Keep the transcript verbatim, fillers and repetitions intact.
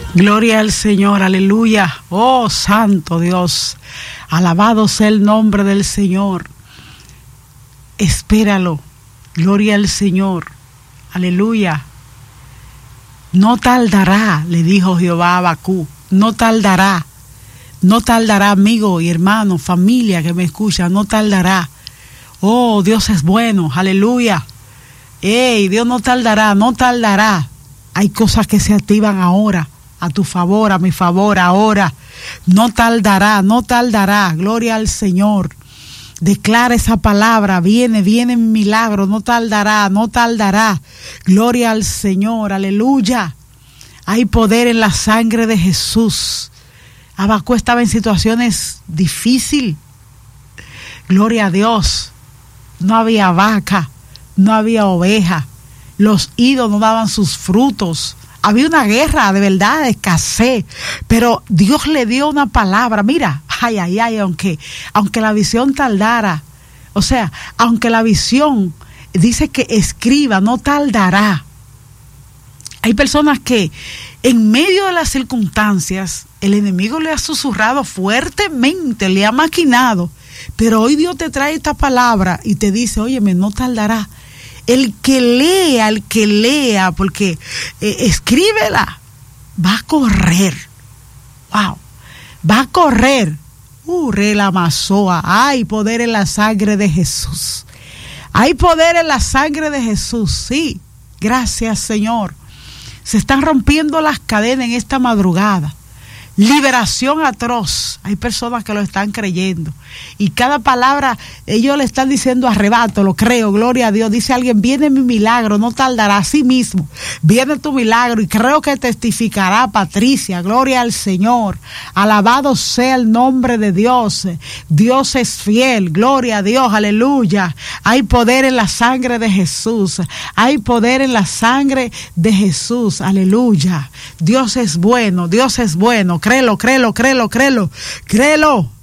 Gloria al Señor, aleluya. Oh, santo Dios, alabado sea el nombre del Señor. Espéralo, gloria al Señor, aleluya. No tardará, le dijo Jehová a Abacú, no tardará, no tardará, amigo y hermano, familia que me escucha, no tardará. Oh, Dios es bueno, aleluya. Ey, Dios no tardará, no tardará. Hay cosas que se activan ahora, a tu favor, a mi favor, ahora. No tardará, no tardará, gloria al Señor. Declara esa palabra, viene, viene mi milagro, no tardará, no tardará. Gloria al Señor, aleluya. Hay poder en la sangre de Jesús. Abacú estaba en situaciones difíciles. Gloria a Dios. No había vaca, no había oveja. Los ídolos no daban sus frutos. Había una guerra de verdad, de escasez, pero Dios le dio una palabra. Mira, ay, ay, ay, aunque, aunque la visión tardara, o sea, aunque la visión dice que escriba, no tardará. Hay personas que en medio de las circunstancias, el enemigo le ha susurrado fuertemente, le ha maquinado, pero hoy Dios te trae esta palabra y te dice, óyeme, no tardará. El que lea, el que lea, porque eh, escríbela, va a correr. Wow, va a correr. Uh, relamazoa. Hay poder en la sangre de Jesús. Hay poder en la sangre de Jesús, sí. Gracias, Señor. Se están rompiendo las cadenas en esta madrugada. Liberación atroz. Hay personas que lo están creyendo. Y cada palabra, ellos le están diciendo arrebato, lo creo, gloria a Dios. Dice alguien, viene mi milagro, no tardará, así mismo. Viene tu milagro y creo que testificará Patricia, gloria al Señor. Alabado sea el nombre de Dios. Dios es fiel, gloria a Dios, aleluya. Hay poder en la sangre de Jesús. Hay poder en la sangre de Jesús, aleluya. Dios es bueno, Dios es bueno. Créelo, créelo, créelo, créelo, créelo.